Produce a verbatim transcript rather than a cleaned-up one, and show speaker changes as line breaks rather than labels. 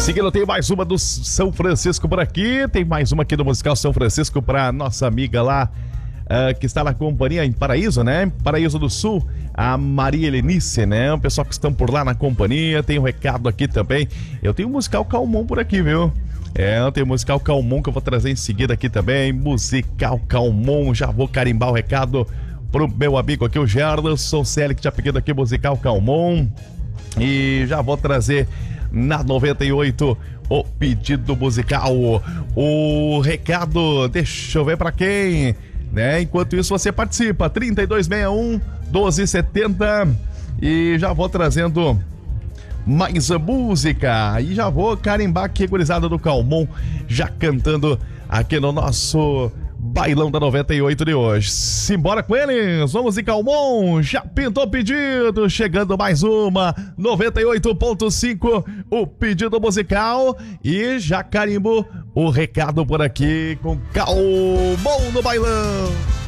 Seguindo, tem mais uma do São Francisco por aqui. Tem mais uma aqui do Musical São Francisco para nossa amiga lá, uh, que está na companhia em Paraíso, né? Paraíso do Sul, a Maria Helenice, né? O pessoal que estão por lá na companhia. Tem um recado aqui também. Eu tenho o Musical Calmon por aqui, viu? É, eu tenho o Musical Calmon que eu vou trazer em seguida aqui também. Musical Calmon, já vou carimbar o recado pro meu amigo aqui, o Gerson Celi, que tinha pedido aqui Musical Calmon. E já vou trazer na noventa e oito o pedido musical, o recado, deixa eu ver pra quem, né? Enquanto isso você participa, trinta e dois sessenta e um, doze setenta, e já vou trazendo mais música, e já vou carimbar aqui a gurizada do Calmon, já cantando aqui no nosso bailão da noventa e oito de hoje. Simbora com eles, vamos em Calmon, já pintou pedido, chegando mais uma, noventa e oito ponto cinco, o pedido musical, e já carimbo o recado por aqui com Calmon no bailão.